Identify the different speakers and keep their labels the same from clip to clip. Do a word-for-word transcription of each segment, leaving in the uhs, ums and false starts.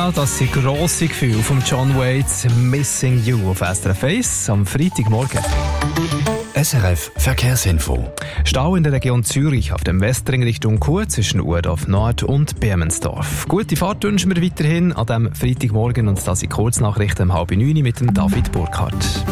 Speaker 1: Genau, das sind grosse Gefühle von John Waits «Missing You» auf S R F eins am Freitagmorgen.
Speaker 2: S R F Verkehrsinfo.
Speaker 1: Stau in der Region Zürich auf dem Westring Richtung Chur zwischen Urdorf Nord und Bermensdorf. Gute Fahrt wünschen wir weiterhin an diesem Freitagmorgen und das sind Kurznachrichten um halb neun mit dem David Burkhardt.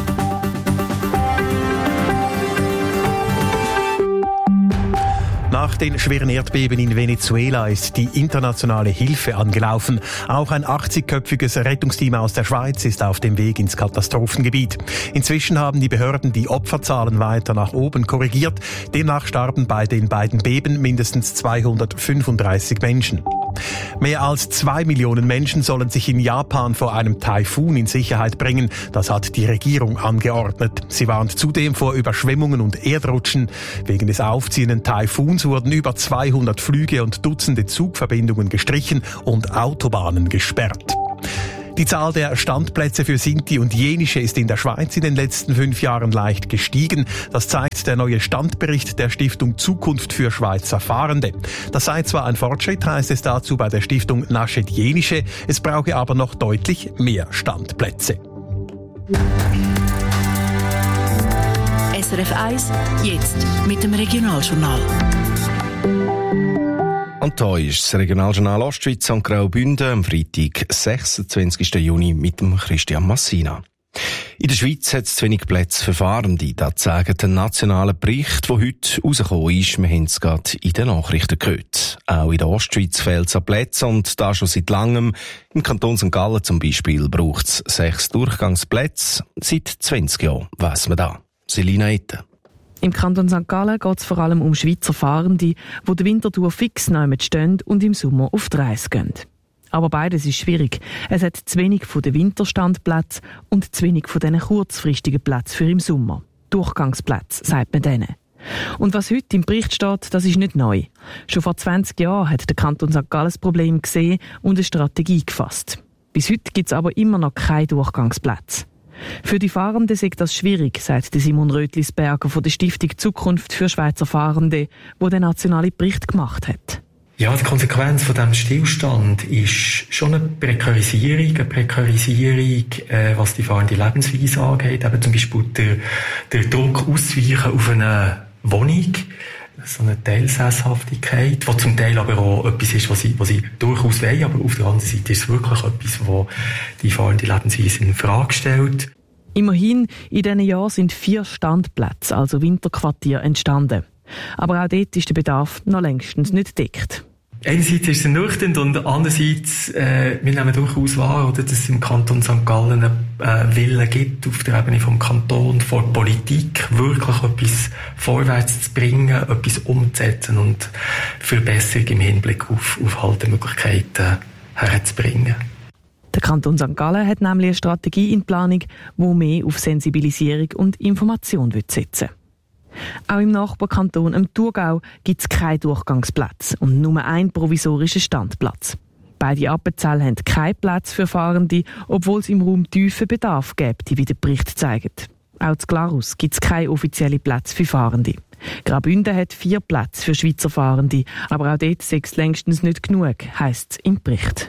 Speaker 3: Nach den schweren Erdbeben in Venezuela ist die internationale Hilfe angelaufen. Auch ein achtzigköpfiges Rettungsteam aus der Schweiz ist auf dem Weg ins Katastrophengebiet. Inzwischen haben die Behörden die Opferzahlen weiter nach oben korrigiert. Demnach starben bei den beiden Beben mindestens zweihundertfünfunddreißig Menschen. Mehr als zwei Millionen Menschen sollen sich in Japan vor einem Taifun in Sicherheit bringen. Das hat die Regierung angeordnet. Sie warnt zudem vor Überschwemmungen und Erdrutschen. Wegen des aufziehenden Taifuns wurden über zweihundert Flüge und Dutzende Zugverbindungen gestrichen und Autobahnen gesperrt. Die Zahl der Standplätze für Sinti und Jenische ist in der Schweiz in den letzten fünf Jahren leicht gestiegen. Das zeigt der neue Standbericht der Stiftung Zukunft für Schweizer Fahrende. Das sei zwar ein Fortschritt, heißt es dazu bei der Stiftung Naschet Jenische, es brauche aber noch deutlich mehr Standplätze.
Speaker 4: S R F eins, jetzt mit dem Regionaljournal.
Speaker 2: Und hier ist das Regionaljournal Ostschweiz und Graubünden am Freitag, sechsundzwanzigsten Juni mit dem Christian Massina. In der Schweiz hat es zu wenig Plätze für Fahrende. Das zeigt ein nationaler Bericht, der heute rausgekommen ist. Wir haben es gerade in den Nachrichten gehört. Auch in der Ostschweiz fehlt es an Plätzen und da schon seit langem. Im Kanton Sankt Gallen zum Beispiel braucht es sechs Durchgangsplätze. Seit zwanzig Jahren weiss man da. Selina Etten.
Speaker 5: Im Kanton Sankt Gallen geht es vor allem um Schweizer Fahrende, die den Winter durch fix neu stehen und im Sommer auf die Reise gehen. Aber beides ist schwierig. Es hat zu wenig von den Winterstandplätzen und zu wenig von diesen kurzfristigen Plätzen für im Sommer. Durchgangsplätze, sagt man denen. Und was heute im Bericht steht, das ist nicht neu. Schon vor zwanzig Jahren hat der Kanton Sankt Gallen das Problem gesehen und eine Strategie gefasst. Bis heute gibt es aber immer noch keine Durchgangsplätze. Für die Fahrenden sei das schwierig, sagt Simon Rötlisberger von der Stiftung Zukunft für Schweizer Fahrende, die den nationalen Bericht gemacht hat.
Speaker 6: Ja, die Konsequenz von diesem Stillstand ist schon eine Prekarisierung, eine Prekarisierung, äh, was die fahrende Lebensweise angeht. Eben zum Beispiel der, der Druck auszuweichen auf eine Wohnung, so eine Teilsesshaftigkeit, was zum Teil aber auch etwas ist, was sie, was sie durchaus wollen, aber auf der anderen Seite ist es wirklich etwas, was die fahrende Lebensweise in Frage stellt.
Speaker 5: Immerhin, in diesen Jahren sind vier Standplätze, also Winterquartiere, entstanden. Aber auch dort ist der Bedarf noch längstens nicht gedeckt.
Speaker 6: Einerseits ist es ernüchternd und andererseits, äh, wir nehmen durchaus wahr, oder, dass es im Kanton Sankt Gallen einen äh, Willen gibt, auf der Ebene vom Kanton, vor Politik, wirklich etwas vorwärts zu bringen, etwas umzusetzen und Verbesserung im Hinblick auf, auf Haltemöglichkeiten herzubringen.
Speaker 5: Der Kanton Sankt Gallen hat nämlich eine Strategie in Planung, die mehr auf Sensibilisierung und Information setzen will. Auch im Nachbarkanton, im Thurgau, gibt es keine Durchgangsplätze und nur einen provisorischen Standplatz. Beide Appenzell haben keinen Platz für Fahrende, obwohl es im Raum tiefen Bedarf gibt, wie der Bericht zeigt. Auch in Glarus gibt es keine offiziellen Plätze für Fahrende. Graubünden hat vier Plätze für Schweizer Fahrende, aber auch dort sei es längstens nicht genug, heisst es im Bericht.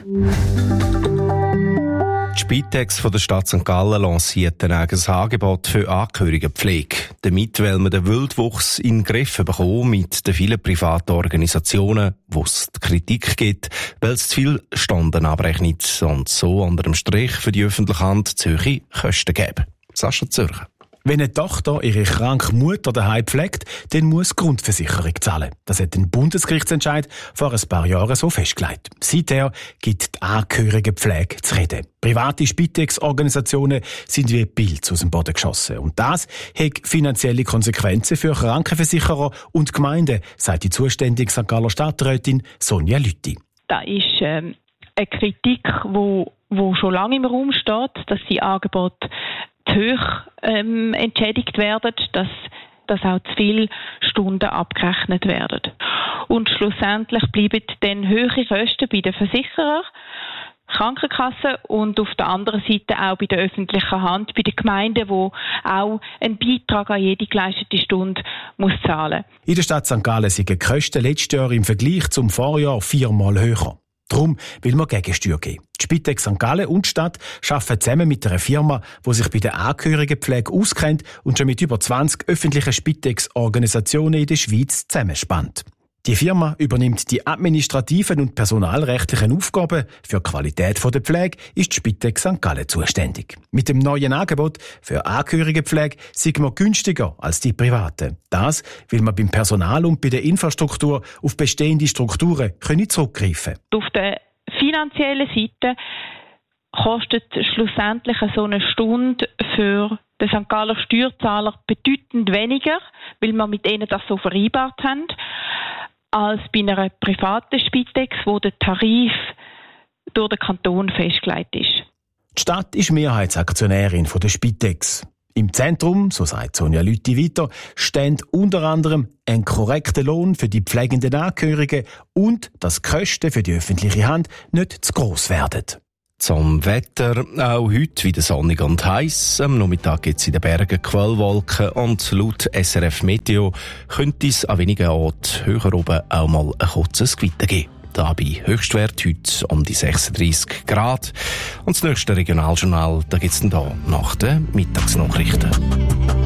Speaker 2: Die Spitex von der Stadt Sankt Gallen lanciert ein eigenes Angebot für Angehörigenpflege. Damit will man den Wildwuchs in den Griff bekommen mit den vielen privaten Organisationen, wo es Kritik gibt, weil es zu viel Stunden abrechnet und so unter dem Strich für die öffentliche Hand zu hohe Kosten geben. Sascha Zürcher.
Speaker 7: Wenn eine Tochter ihre kranke Mutter daheim pflegt, dann muss die Grundversicherung zahlen. Das hat ein Bundesgerichtsentscheid vor ein paar Jahren so festgelegt. Seither gibt die Angehörigenpflege zu reden. Private Spitex-Organisationen sind wie Pilze aus dem Boden geschossen. Und das hat finanzielle Konsequenzen für Krankenversicherer und Gemeinden, sagt die zuständige Sankt Galler Stadträtin Sonja Lütti.
Speaker 8: Das ist ähm, eine Kritik, wo, wo schon lange im Raum steht, dass die Angebote zu hoch ähm, entschädigt werden, dass, dass auch zu viele Stunden abgerechnet werden. Und schlussendlich bleiben dann höhere Kosten bei den Versicherern, Krankenkassen und auf der anderen Seite auch bei der öffentlichen Hand, bei den Gemeinden, die auch einen Beitrag an jede geleistete Stunde muss zahlen.
Speaker 7: In der Stadt Sankt Gallen sind die Kosten letztes Jahr im Vergleich zum Vorjahr viermal höher. Darum will man Gegensteuer geben. Die Spitex Sankt Gallen und die Stadt arbeiten zusammen mit einer Firma, die sich bei der Angehörigenpflege auskennt und schon mit über zwanzig öffentlichen Spitex-Organisationen in der Schweiz zusammenspannt. Die Firma übernimmt die administrativen und personalrechtlichen Aufgaben. Für die Qualität der Pflege ist die Spitex Sankt Gallen zuständig. Mit dem neuen Angebot für Angehörigenpflege sind wir günstiger als die Privaten. Das, weil man beim Personal und bei der Infrastruktur auf bestehende Strukturen können zurückgreifen können.
Speaker 8: Auf der finanziellen Seite kostet schlussendlich so eine Stunde für den Sankt Galler Steuerzahler bedeutend weniger, weil wir mit ihnen das so vereinbart haben, als bei einer privaten Spitex, wo der Tarif durch den Kanton festgelegt ist.
Speaker 7: Die Stadt ist Mehrheitsaktionärin der Spitex. Im Zentrum, so sagt Sonja Lüthi weiter, stehen unter anderem ein korrekter Lohn für die pflegenden Angehörigen und dass die Kosten für die öffentliche Hand nicht zu gross werden.
Speaker 2: Zum Wetter, auch heute wieder sonnig und heiß. Am Nachmittag gibt es in den Bergen Quellwolken und laut S R F Meteo könnte es an wenigen Orten höher oben auch mal ein kurzes Gewitter geben. Dabei Höchstwert heute um die sechsunddreissig Grad. Und das nächste Regionaljournal, da gibt es dann hier nach den Mittagsnachrichten.